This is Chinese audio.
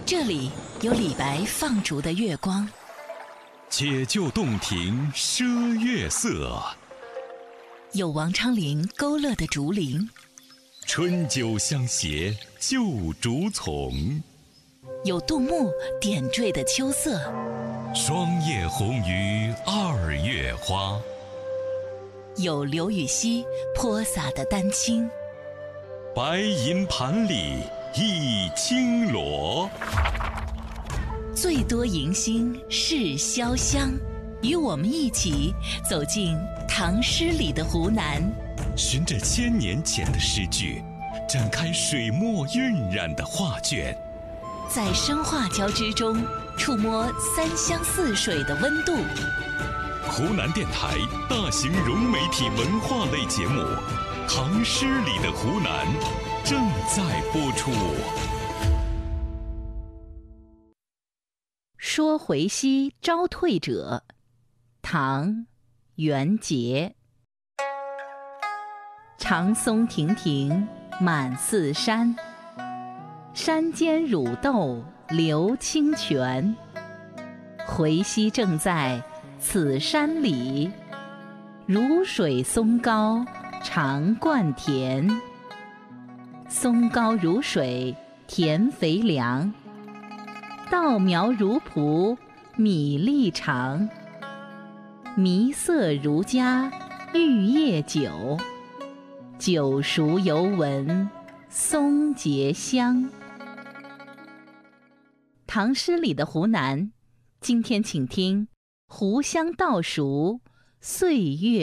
这里有李白放逐的月光， 解救洞庭赊月色， 有王昌龄勾勒的竹林， 春酒相携旧竹丛， 有杜牧点缀的秋色， 霜叶红于二月花， 有刘禹锡泼洒的丹青， 白银盘里一青螺。 最多迎新是潇湘，与我们一起走进唐诗里的湖南， 循着1000年前的诗句，展开水墨晕染的画卷， 在声画交织中触摸三湘四水的温度。 湖南电台大型融媒体文化类节目《唐诗里的湖南》正在播出。 说回西招退者，唐·元杰。长松亭亭满寺山，山间乳豆流清泉。回西正在此山里，如水松高常灌田。松高如水田肥良，稻苗如蒲米粒长。迷色如家玉液酒，酒熟犹闻松节香。唐诗里的湖南，今天请听湖湘稻熟岁月